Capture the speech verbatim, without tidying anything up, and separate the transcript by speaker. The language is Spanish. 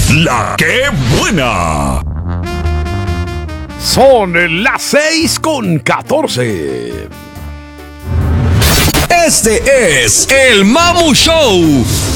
Speaker 1: La que buena.
Speaker 2: Son las seis con catorce.
Speaker 1: Este es el Mamu Show.